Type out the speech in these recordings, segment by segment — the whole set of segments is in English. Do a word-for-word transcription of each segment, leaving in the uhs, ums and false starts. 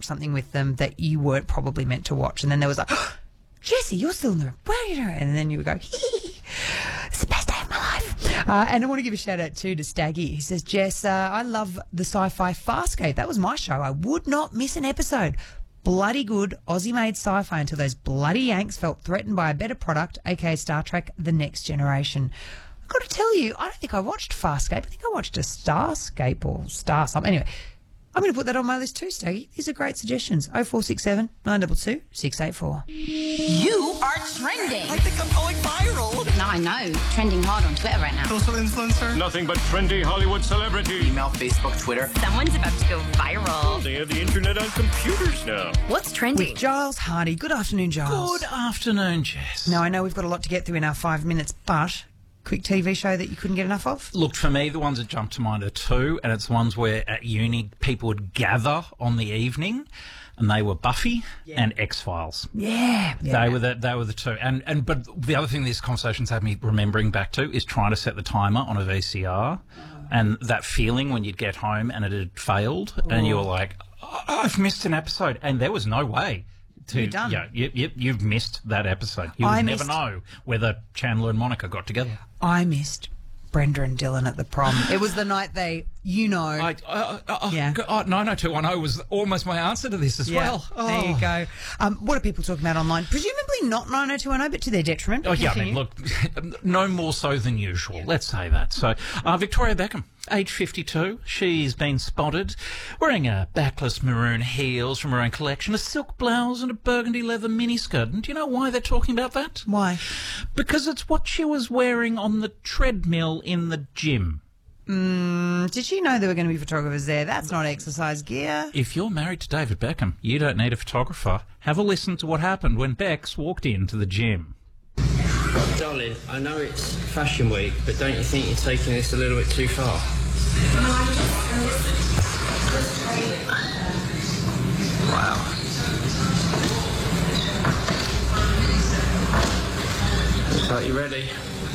something with them that you weren't probably meant to watch. And then there was like, oh, Jessie, you're still in the room. Where are you doing? And then you would go, hee hee. It's the best day of my life. Uh, and I want to give a shout out too to Staggy. He says, Jess, uh, I love the sci-fi Farscape. That was my show. I would not miss an episode. Bloody good Aussie-made sci-fi until those bloody Yanks felt threatened by a better product, aka Star Trek The Next Generation. I've got to tell you, I don't think I watched Farscape. I think I watched a Starscape or Star something. Anyway, I'm going to put that on my list too, Staggy. These are great suggestions. oh four six seven, nine two two, six eight four. You are trending. I think I'm going viral. No, I know. Trending hard on Twitter right now. Social influencer. Nothing but trendy Hollywood celebrity. Email, Facebook, Twitter. Someone's about to go viral. They have the internet on computers now. What's trending? With Giles Hardy. Good afternoon, Giles. Good afternoon, Jess. Now, I know we've got a lot to get through in our five minutes, but quick T V show that you couldn't get enough of? Look, for me, the ones that jump to mind are two, and it's the ones where at uni people would gather on the evening, and they were Buffy yeah. and X-Files. Yeah, yeah. They were the they were the two. And and but the other thing this conversation's had me remembering back to is trying to set the timer on a V C R, oh. and that feeling when you'd get home and it had failed, oh. and you were like, oh, I've missed an episode, and there was no way. To, You're done. Yeah, you, you, you've missed that episode. You I would missed, never know whether Chandler and Monica got together. I missed Brenda and Dylan at the prom. It was the night they, you know. I, uh, uh, yeah. Oh, nine oh two one oh was almost my answer to this as yeah, well. Oh. There you go. Um, what are people talking about online? Presumably not nine oh two one oh, but to their detriment. Oh, yeah, Continue. I mean, look, no more so than usual. Yeah. Let's say that. So, uh, Victoria Beckham, age fifty-two, she's been spotted wearing a backless maroon heels from her own collection, a silk blouse and a burgundy leather miniskirt. And do you know why they're talking about that? Why? Because it's what she was wearing on the treadmill in the gym. Mm, did you know there were going to be photographers there? That's not exercise gear. If you're married to David Beckham, you don't need a photographer. Have a listen to what happened when Bex walked into the gym. Darling, I know it's Fashion Week, but don't you think you're taking this a little bit too far? Wow. Looks like you're ready.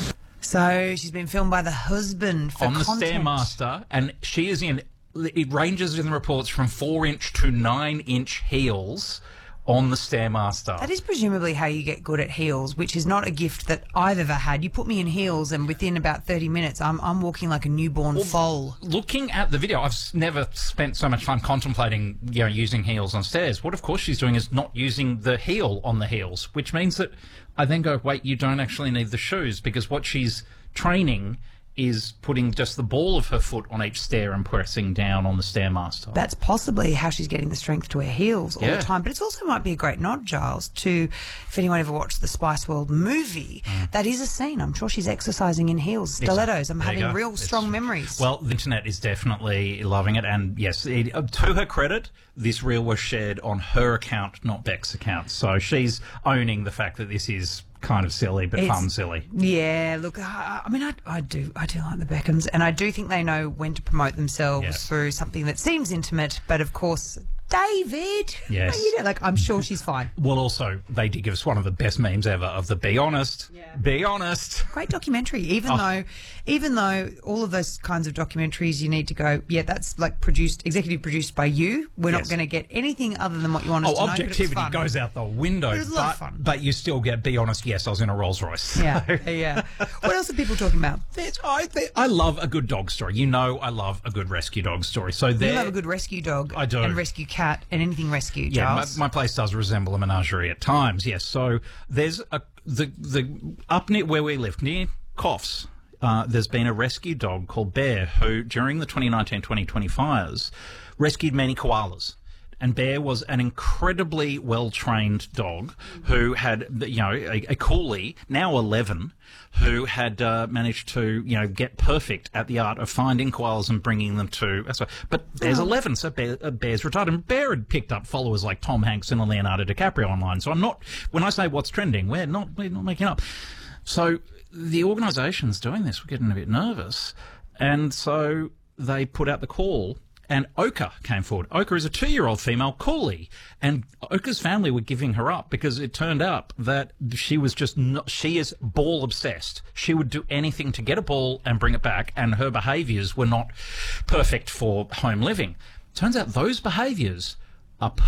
So she's been filmed by the husband for on the content. Stairmaster, and she is in. It ranges in the reports from four-inch to nine-inch heels on the Stairmaster. That is presumably how you get good at heels, which is not a gift that I've ever had. You put me in heels, and within about thirty minutes, I'm I'm walking like a newborn well, foal. Looking at the video, I've never spent so much time contemplating, you know, using heels on stairs. What, of course, she's doing is not using the heel on the heels, which means that I then go, wait, you don't actually need the shoes, because what she's training is putting just the ball of her foot on each stair and pressing down on the Stairmaster. That's possibly how she's getting the strength to wear heels all yeah. the time. But it also might be a great nod, Giles, to, if anyone ever watched the Spice World movie, mm. that is a scene. I'm sure she's exercising in heels, stilettos. I'm there having real it's, strong memories. Well, the internet is definitely loving it. And yes, it, uh, to her credit, this reel was shared on her account, not Beck's account. So she's owning the fact that this is kind of silly, but it's, fun silly. Yeah, look, I, I mean, I, I do I do like the Beckhams, and I do think they know when to promote themselves yes. through something that seems intimate, but of course, David. Yes. You know, like, I'm sure she's fine. Well, also, they did give us one of the best memes ever of the be honest, yeah. be honest. Great documentary, even oh. though even though all of those kinds of documentaries, you need to go, yeah, that's like produced, executive produced by you. We're yes. not going to get anything other than what you want us oh, to know. Objectivity goes out the window. It was a lot of fun. But you still get, be honest, yes, I was in a Rolls Royce. Yeah, yeah. What else are people talking about? I, I love a good dog story. You know I love a good rescue dog story. So You love a good rescue dog. I do. And rescue cat and anything rescue, Yeah, Giles. my, my place does resemble a menagerie at times, yes. So there's a the the up near where we live, near Coffs, uh, there's been a rescue dog called Bear who, during the twenty nineteen twenty twenty fires, rescued many koalas. And Bear was an incredibly well-trained dog who had, you know, a, a coolie, now eleven, who had uh, managed to, you know, get perfect at the art of finding koalas and bringing them to... But Bear's oh. eleven, so Bear, uh, Bear's retired. And Bear had picked up followers like Tom Hanks and Leonardo DiCaprio online. So I'm not... When I say what's trending, we're not, we're not making up. So the organisation's doing this. We're getting a bit nervous. And so they put out the call... And Oka came forward. Oka is a two-year-old female coolie. And Oka's family were giving her up because it turned out that she was just not, she is ball obsessed. She would do anything to get a ball and bring it back, and her behaviours were not perfect for home living. Turns out those behaviours are